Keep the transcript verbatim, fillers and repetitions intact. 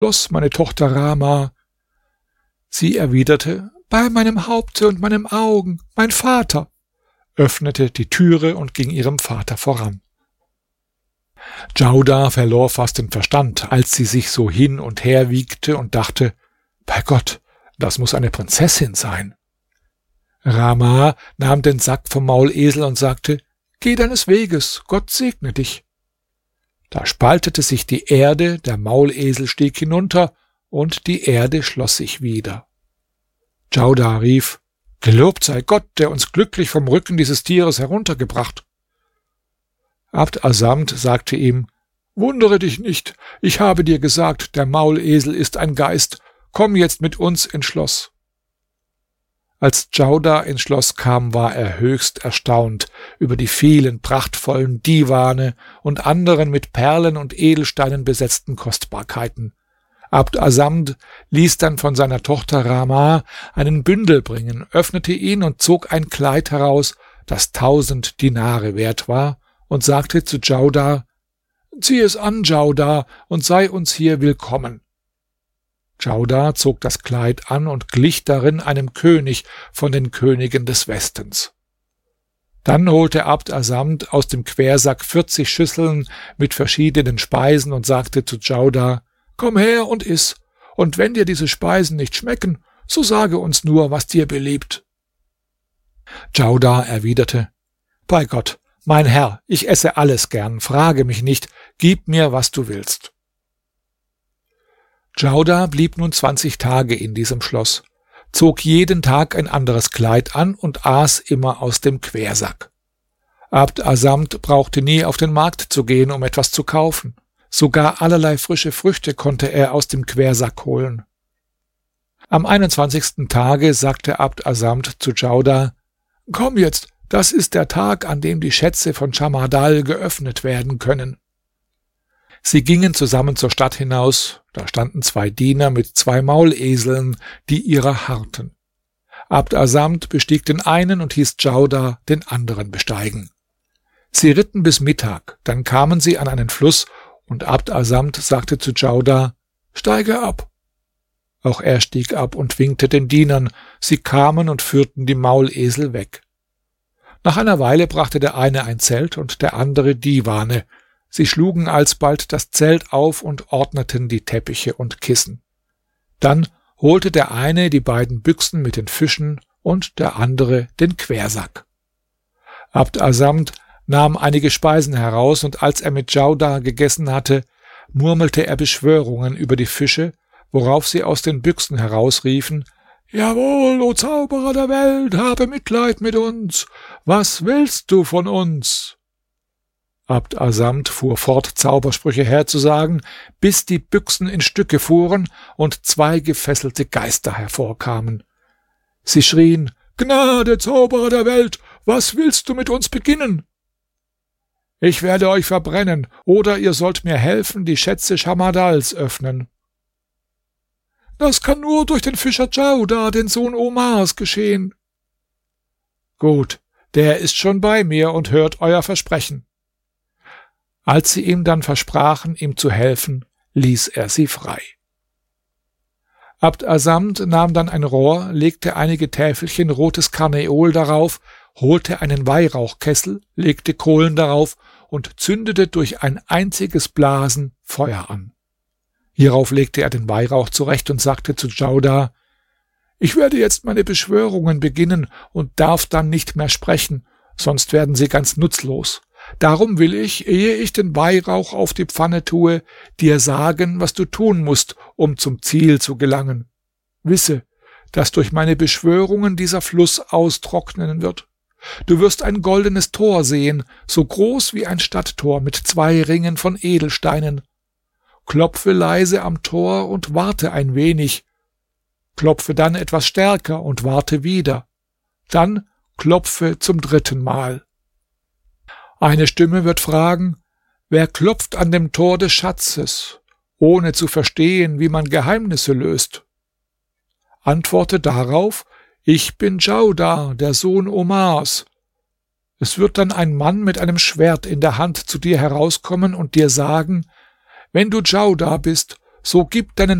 Schloss, meine Tochter Rama?« Sie erwiderte: »Bei meinem Haupte und meinem Augen, mein Vater«, öffnete die Türe und ging ihrem Vater voran. Djaudar verlor fast den Verstand, als sie sich so hin und her wiegte und dachte: »Bei Gott, das muss eine Prinzessin sein.« Rama nahm den Sack vom Maulesel und sagte: »Geh deines Weges, Gott segne dich.« Da spaltete sich die Erde, der Maulesel stieg hinunter, und die Erde schloss sich wieder. Djaudar rief: »Gelobt sei Gott, der uns glücklich vom Rücken dieses Tieres heruntergebracht.« Abd Assamd sagte ihm: »Wundere dich nicht, ich habe dir gesagt, der Maulesel ist ein Geist, komm jetzt mit uns ins Schloss.« Als Djaudar ins Schloss kam, war er höchst erstaunt über die vielen prachtvollen Diwane und anderen mit Perlen und Edelsteinen besetzten Kostbarkeiten. Abd Assamd ließ dann von seiner Tochter Rama einen Bündel bringen, öffnete ihn und zog ein Kleid heraus, das tausend Dinare wert war, und sagte zu Djaudar: »Zieh es an, Djaudar, und sei uns hier willkommen.« Djaudar zog das Kleid an und glich darin einem König von den Königen des Westens. Dann holte Abd Assamd aus dem Quersack vierzig Schüsseln mit verschiedenen Speisen und sagte zu Djaudar: »Komm her und iss, und wenn dir diese Speisen nicht schmecken, so sage uns nur, was dir beliebt.« Djaudar erwiderte: »Bei Gott, mein Herr, ich esse alles gern, frage mich nicht, gib mir, was du willst.« Djaudar blieb nun zwanzig Tage in diesem Schloss, zog jeden Tag ein anderes Kleid an und aß immer aus dem Quersack. Abd Assamd brauchte nie auf den Markt zu gehen, um etwas zu kaufen. Sogar allerlei frische Früchte konnte er aus dem Quersack holen. Am einundzwanzigsten Tage sagte Abd Assamd zu Djaudar: »Komm jetzt, das ist der Tag, an dem die Schätze von Schamardal geöffnet werden können.« Sie gingen zusammen zur Stadt hinaus, da standen zwei Diener mit zwei Mauleseln, die ihrer harrten. Abd Assamd bestieg den einen und hieß Djaudar den anderen besteigen. Sie ritten bis Mittag, dann kamen sie an einen Fluss, und Abd Assamd sagte zu Djaudar: »Steige ab.« Auch er stieg ab und winkte den Dienern, sie kamen und führten die Maulesel weg. Nach einer Weile brachte der eine ein Zelt und der andere Diwane. Sie schlugen alsbald das Zelt auf und ordneten die Teppiche und Kissen. Dann holte der eine die beiden Büchsen mit den Fischen und der andere den Quersack. Abd Assamd nahm einige Speisen heraus, und als er mit Djaudar gegessen hatte, murmelte er Beschwörungen über die Fische, worauf sie aus den Büchsen herausriefen: »Jawohl, o Zauberer der Welt, habe Mitleid mit uns. Was willst du von uns?« Abd Assamd fuhr fort, Zaubersprüche herzusagen, bis die Büchsen in Stücke fuhren und zwei gefesselte Geister hervorkamen. Sie schrien: »Gnade, Zauberer der Welt, was willst du mit uns beginnen?« »Ich werde euch verbrennen, oder ihr sollt mir helfen, die Schätze Schamardals öffnen.« »Das kann nur durch den Fischer Djaudar, den Sohn Omars, geschehen.« »Gut, der ist schon bei mir und hört euer Versprechen.« Als sie ihm dann versprachen, ihm zu helfen, ließ er sie frei. Abd Assamd nahm dann ein Rohr, legte einige Täfelchen rotes Karneol darauf, holte einen Weihrauchkessel, legte Kohlen darauf und zündete durch ein einziges Blasen Feuer an. Hierauf legte er den Weihrauch zurecht und sagte zu Djaudar: »Ich werde jetzt meine Beschwörungen beginnen und darf dann nicht mehr sprechen, sonst werden sie ganz nutzlos. Darum will ich, ehe ich den Weihrauch auf die Pfanne tue, dir sagen, was du tun musst, um zum Ziel zu gelangen. Wisse, dass durch meine Beschwörungen dieser Fluss austrocknen wird. Du wirst ein goldenes Tor sehen, so groß wie ein Stadttor mit zwei Ringen von Edelsteinen. Klopfe leise am Tor und warte ein wenig. Klopfe dann etwas stärker und warte wieder. Dann klopfe zum dritten Mal. Eine Stimme wird fragen: Wer klopft an dem Tor des Schatzes, ohne zu verstehen, wie man Geheimnisse löst? Antworte darauf: Ich bin Djaudar, der Sohn Omars. Es wird dann ein Mann mit einem Schwert in der Hand zu dir herauskommen und dir sagen: Wenn du Djaudar bist, so gib deinen